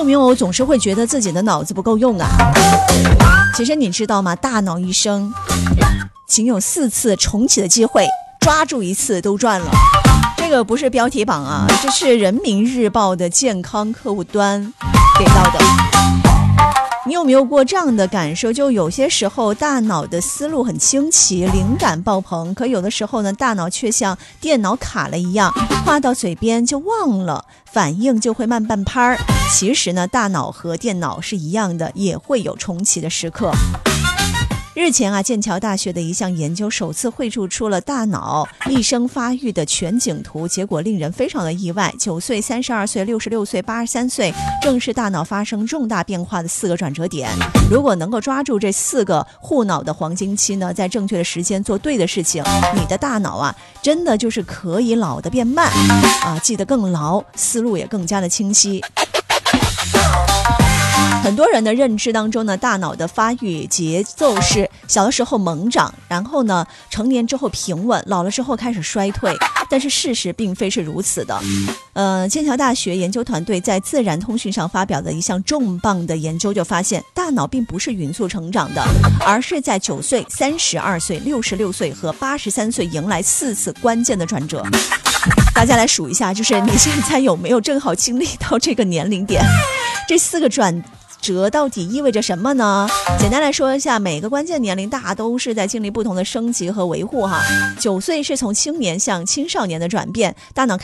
有没有总是会觉得自己的脑子不够用啊？其实你知道吗？大脑一生仅有4次重启的机会，抓住1次都赚了。这个不是标题榜啊，这是人民日报的健康客户端给到的。你有没有过这样的感受？就有些时候大脑的思路很清奇，灵感爆棚，可有的时候呢，大脑却像电脑卡了一样，话到嘴边就忘了，反应就会慢半拍。其实呢，大脑和电脑是一样的，也会有重启的时刻。日前啊，剑桥大学的一项研究首次绘制出了大脑一生发育的全景图，结果令人非常的意外。9岁、32岁、66岁、83岁，正是大脑发生重大变化的4个转折点。如果能够抓住这4个护脑的黄金期呢，在正确的时间做对的事情，你的大脑啊，真的就是可以老得变慢啊，记得更牢，思路也更加的清晰。很多人的认知当中呢，大脑的发育节奏是小的时候猛长，然后呢，成年之后平稳，老了之后开始衰退。但是事实并非是如此的。剑桥大学研究团队在《自然通讯》上发表的一项重磅的研究就发现，大脑并不是匀速成长的，而是在9岁、32岁、66岁和83岁迎来4次关键的转折。大家来数一下，就是你现在有没有正好经历到这个年龄点？这4个转折到底意味着什么呢？简单来说一下，每个关键年龄大都是在经历不同的升级和维护哈。9岁是从青年向青少年的转变，大脑